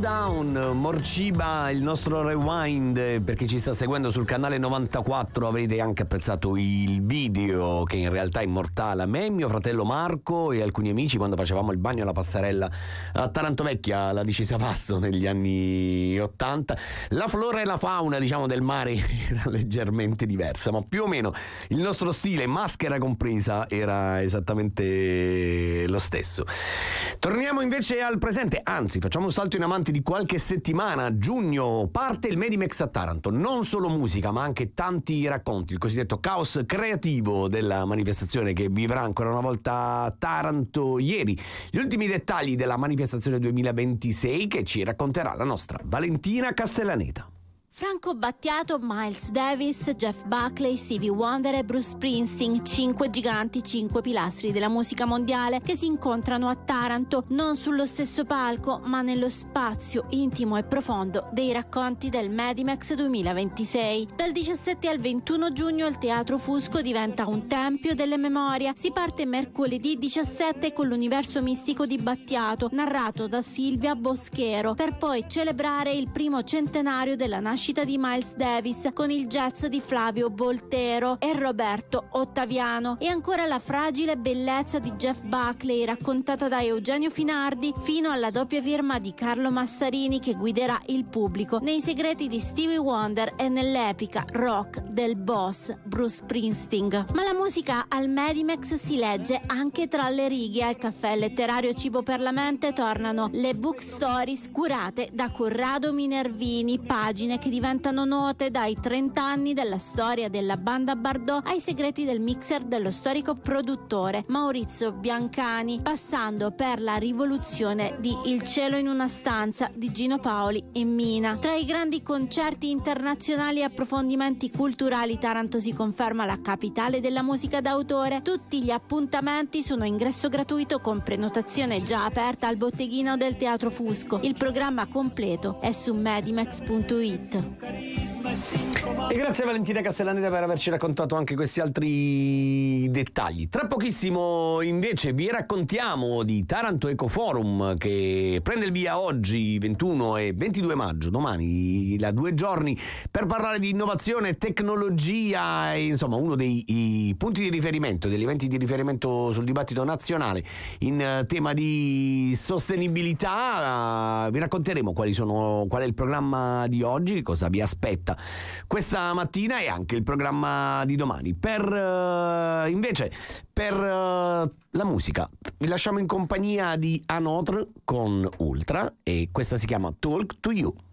Down, Morciba, il nostro rewind. Per chi ci sta seguendo sul canale 94 avrete anche apprezzato il video che in realtà immortala me, mio fratello Marco e alcuni amici quando facevamo il bagno alla passerella a Taranto Vecchia, alla di Cesavasto negli anni 80. La flora e la fauna, diciamo, del mare era leggermente diversa, ma più o meno il nostro stile, maschera compresa, era esattamente lo stesso. Torniamo invece al presente, anzi facciamo un salto in avanti di qualche settimana. Giugno parte il Medimex a Taranto, non solo musica ma anche tanti racconti, il cosiddetto caos creativo della manifestazione che vivrà ancora una volta a Taranto ieri. Gli ultimi dettagli della manifestazione 2026 che ci racconterà la nostra Valentina Castellaneta. Franco Battiato, Miles Davis, Jeff Buckley, Stevie Wonder e Bruce Springsteen, 5 giganti, 5 pilastri della musica mondiale che si incontrano a Taranto, non sullo stesso palco ma nello spazio intimo e profondo dei racconti del Medimex 2026. Dal 17 al 21 giugno il Teatro Fusco diventa un tempio delle memorie. Si parte mercoledì 17 con l'universo mistico di Battiato, narrato da Silvia Boschero, per poi celebrare il primo centenario della nascita di Miles Davis con il jazz di Flavio Boltero e Roberto Ottaviano, e ancora la fragile bellezza di Jeff Buckley raccontata da Eugenio Finardi, fino alla doppia firma di Carlo Massarini che guiderà il pubblico nei segreti di Stevie Wonder e nell'epica rock del boss Bruce Springsteen. Ma la musica al Medimex si legge anche tra le righe. Al caffè letterario Cibo per la Mente tornano le book stories curate da Corrado Minervini, pagine che diventano note dai 30 anni della storia della banda Bardot ai segreti del mixer dello storico produttore Maurizio Biancani, passando per la rivoluzione di Il cielo in una stanza di Gino Paoli e Mina. Tra i grandi concerti internazionali e approfondimenti culturali, Taranto si conferma la capitale della musica d'autore. Tutti gli appuntamenti sono a ingresso gratuito con prenotazione già aperta al botteghino del Teatro Fusco. Il programma completo è su medimex.it. E grazie a Valentina Castellaneta per averci raccontato anche questi altri dettagli. Tra pochissimo invece vi raccontiamo di Taranto Eco Forum che prende il via oggi 21 e 22 maggio, domani, da 2 giorni, per parlare di innovazione e tecnologia, e insomma uno dei punti di riferimento, degli eventi di riferimento sul dibattito nazionale in tema di sostenibilità. Vi racconteremo qual è il programma di oggi, cosa vi aspetta questa mattina e anche il programma di domani. Per la musica vi lasciamo in compagnia di Anotre con Ultra e questa si chiama Talk to You.